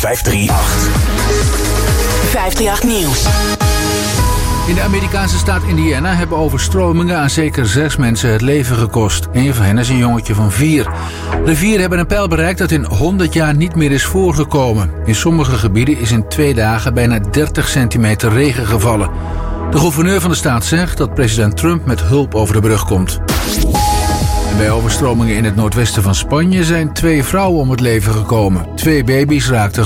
538. 538 Nieuws. In de Amerikaanse staat Indiana hebben overstromingen aan zeker 6 mensen het leven gekost. Een van hen is een jongetje van 4. De 4 hebben een peil bereikt dat in 100 jaar niet meer is voorgekomen. In sommige gebieden is in 2 dagen bijna 30 centimeter regen gevallen. De gouverneur van de staat zegt dat president Trump met hulp over de brug komt. En bij overstromingen in het noordwesten van Spanje zijn 2 vrouwen om het leven gekomen. 2 baby's raakten